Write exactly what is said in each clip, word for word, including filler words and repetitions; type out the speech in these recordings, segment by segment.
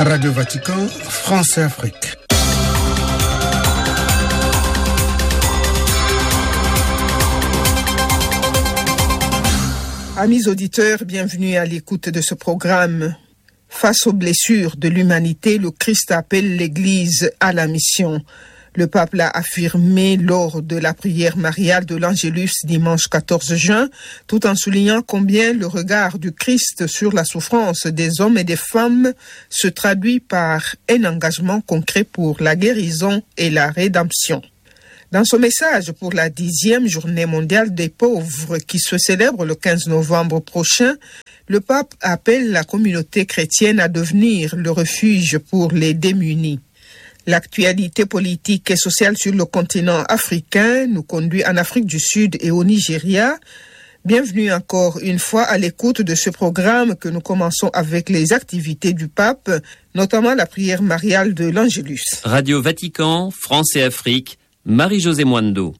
Radio Vatican, France et Afrique. Amis auditeurs, bienvenue à l'écoute de ce programme. Face aux blessures de l'humanité, le Christ appelle l'Église à la mission. Le pape l'a affirmé lors de la prière mariale de l'Angélus dimanche quatorze juin, tout en soulignant combien le regard du Christ sur la souffrance des hommes et des femmes se traduit par un engagement concret pour la guérison et la rédemption. Dans son message pour la dixième journée mondiale des pauvres qui se célèbre le quinze novembre prochain, le pape appelle la communauté chrétienne à devenir le refuge pour les démunis. L'actualité politique et sociale sur le continent africain nous conduit en Afrique du Sud et au Nigeria. Bienvenue encore une fois à l'écoute de ce programme que nous commençons avec les activités du pape, notamment la prière mariale de l'Angélus. Radio Vatican, France et Afrique, Marie-Josée Mwando.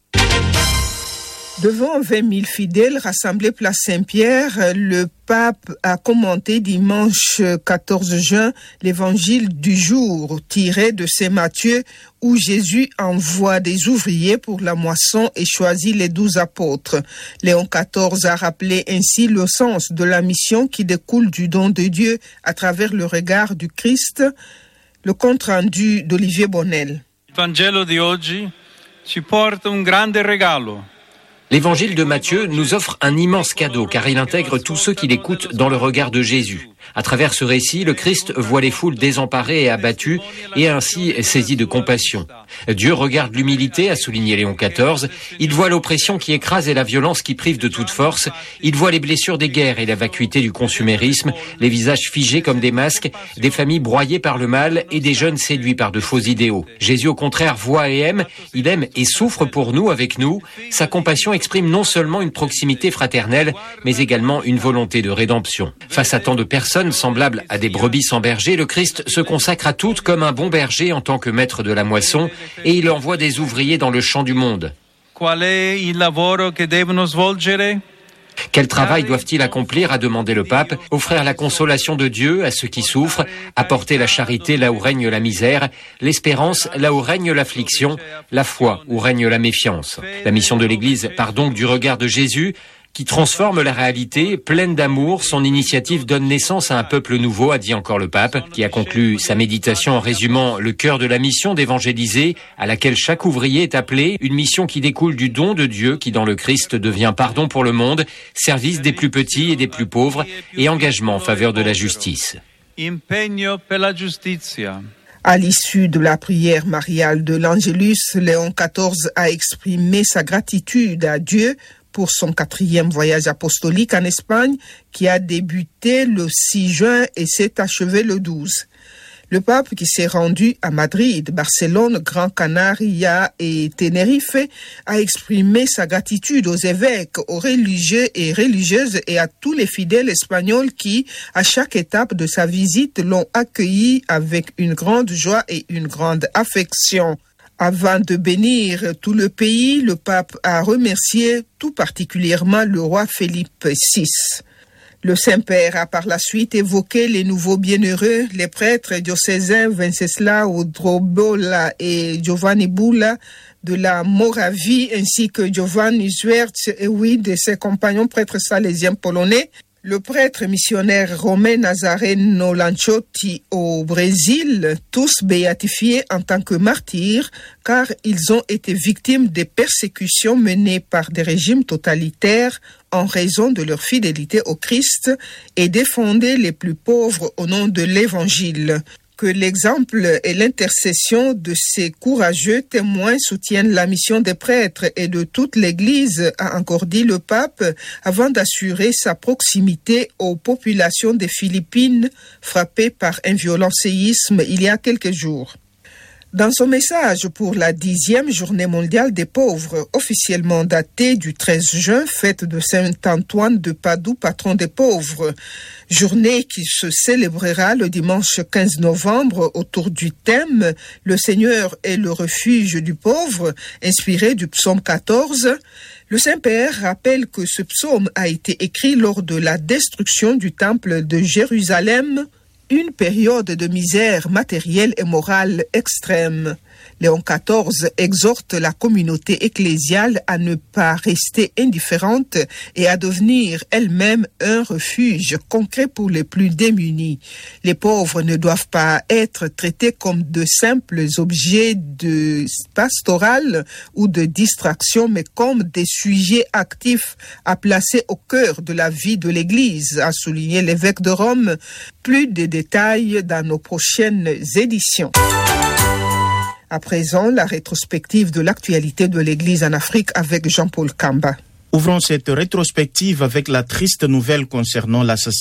Devant vingt mille fidèles rassemblés place Saint-Pierre, le pape a commenté dimanche quatorze juin l'évangile du jour tiré de Saint Matthieu où Jésus envoie des ouvriers pour la moisson et choisit les douze apôtres. Léon quatorze a rappelé ainsi le sens de la mission qui découle du don de Dieu à travers le regard du Christ. Le compte rendu d'Olivier Bonnel. Il Vangelo di oggi ci porta un grande regalo. L'évangile de Matthieu nous offre un immense cadeau car il intègre tous ceux qui l'écoutent dans le regard de Jésus. À travers ce récit, le Christ voit les foules désemparées et abattues et ainsi saisi de compassion. Dieu regarde l'humilité, a souligné Léon quatorze. Il voit l'oppression qui écrase et la violence qui prive de toute force. Il voit les blessures des guerres et la vacuité du consumérisme, les visages figés comme des masques, des familles broyées par le mal et des jeunes séduits par de faux idéaux. Jésus au contraire voit et aime, il aime et souffre pour nous, avec nous. Sa compassion exprime non seulement une proximité fraternelle, mais également une volonté de rédemption. Face à tant de personnes semblables à des brebis sans berger, le Christ se consacre à toutes comme un bon berger en tant que maître de la moisson et il envoie des ouvriers dans le champ du monde. Qual è il lavoro che devono svolgere? Quel travail doivent-ils accomplir, a demandé le pape? Offrir la consolation de Dieu à ceux qui souffrent, apporter la charité là où règne la misère, l'espérance là où règne l'affliction, la foi où règne la méfiance. La mission de l'Église part donc du regard de Jésus, qui transforme la réalité, pleine d'amour. Son initiative donne naissance à un peuple nouveau, a dit encore le pape, qui a conclu sa méditation en résumant le cœur de la mission d'évangéliser, à laquelle chaque ouvrier est appelé, une mission qui découle du don de Dieu, qui dans le Christ devient pardon pour le monde, service des plus petits et des plus pauvres, et engagement en faveur de la justice. Impegno per la giustizia. À l'issue de la prière mariale de l'Angélus, Léon quatorze a exprimé sa gratitude à Dieu pour son quatrième voyage apostolique en Espagne qui a débuté le six juin et s'est achevé le douze. Le pape qui s'est rendu à Madrid, Barcelone, Gran Canaria et Tenerife a exprimé sa gratitude aux évêques, aux religieux et religieuses et à tous les fidèles espagnols qui, à chaque étape de sa visite, l'ont accueilli avec une grande joie et une grande affection. Avant de bénir tout le pays, le pape a remercié tout particulièrement le roi Philippe six. Le Saint-Père a par la suite évoqué les nouveaux bienheureux, les prêtres diocésains Wenceslao Drobola et Giovanni Bulla de la Moravie, ainsi que Giovanni Zuertz et huit de ses compagnons prêtres salésiens polonais. Le prêtre missionnaire Romain Nazareno Lanciotti au Brésil, tous béatifiés en tant que martyrs, car ils ont été victimes des persécutions menées par des régimes totalitaires en raison de leur fidélité au Christ et défendaient les plus pauvres au nom de l'Évangile. Que l'exemple et l'intercession de ces courageux témoins soutiennent la mission des prêtres et de toute l'Église, a encore dit le pape, avant d'assurer sa proximité aux populations des Philippines frappées par un violent séisme il y a quelques jours. Dans son message pour la dixième journée mondiale des pauvres, officiellement datée du treize juin, fête de Saint-Antoine de Padoue, patron des pauvres, journée qui se célébrera le dimanche quinze novembre autour du thème « Le Seigneur est le refuge du pauvre », inspiré du psaume quatorze. Le Saint-Père rappelle que ce psaume a été écrit lors de la destruction du temple de Jérusalem, une période de misère matérielle et morale extrême. Léon quatorze exhorte la communauté ecclésiale à ne pas rester indifférente et à devenir elle-même un refuge concret pour les plus démunis. Les pauvres ne doivent pas être traités comme de simples objets de pastoral ou de distraction, mais comme des sujets actifs à placer au cœur de la vie de l'Église, a souligné l'évêque de Rome. Plus de détails dans nos prochaines éditions. À présent, la rétrospective de l'actualité de l'Église en Afrique avec Jean-Paul Kamba. Ouvrons cette rétrospective avec la triste nouvelle concernant l'assassinat